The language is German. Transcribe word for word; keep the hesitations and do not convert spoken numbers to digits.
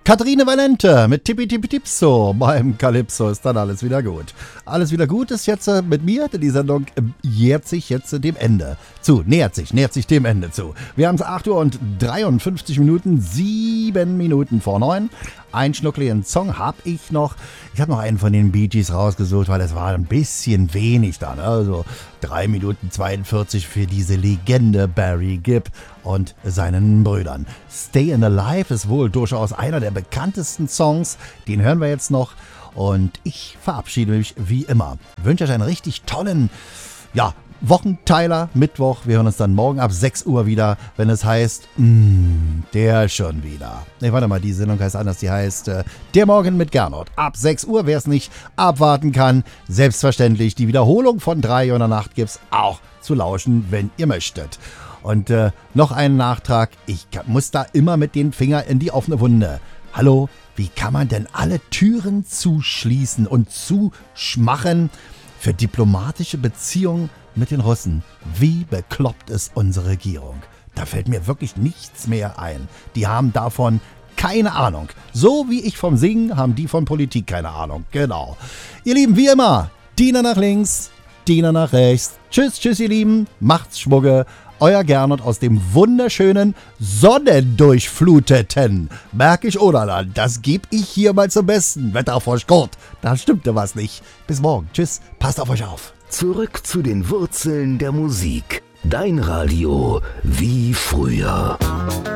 Katharine Valente mit Tippi Tippi Tipso beim Calypso ist dann alles wieder gut. Alles wieder gut ist jetzt äh, mit mir, denn die Sendung äh, jährt sich jetzt äh, dem Ende zu. Nähert sich, nähert sich dem Ende zu. Wir haben es acht Uhr und dreiundfünfzig Minuten, sieben Minuten vor neun. Einen schnuckligen Song habe ich noch. Ich habe noch einen von den Bee Gees rausgesucht, weil es war ein bisschen wenig dann. Also drei Minuten zweiundvierzig für diese Legende Barry Gibb und seinen Brüdern. Stayin' Alive ist wohl durchaus einer der bekanntesten Songs. Den hören wir jetzt noch. Und ich verabschiede mich wie immer. Wünsche euch einen richtig tollen, ja, Wochenteiler, Mittwoch. Wir hören uns dann morgen ab sechs Uhr wieder, wenn es heißt, mh, der schon wieder. Ne, warte mal, die Sendung heißt anders. Die heißt äh, Der Morgen mit Gernot. Ab sechs Uhr, wer es nicht abwarten kann, selbstverständlich die Wiederholung von drei Uhr in der Nacht gibt's auch zu lauschen, wenn ihr möchtet. Und äh, noch einen Nachtrag. Ich muss da immer mit dem Finger in die offene Wunde. Hallo, wie kann man denn alle Türen zuschließen und zuschmachen für diplomatische Beziehungen mit den Russen? Wie bekloppt ist unsere Regierung? Da fällt mir wirklich nichts mehr ein. Die haben davon keine Ahnung. So wie ich vom Singen, haben die von Politik keine Ahnung. Genau. Ihr Lieben, wie immer, Diener nach links, Diener nach rechts. Tschüss, tschüss, ihr Lieben. Macht's Schmugge. Euer Gernot aus dem wunderschönen, sonnendurchfluteten Märkisch Oderland. Das gebe ich hier mal zum Besten. Wetterfrosch Kurt, da stimmte was nicht. Bis morgen. Tschüss. Passt auf euch auf. Zurück zu den Wurzeln der Musik. Dein Radio wie früher.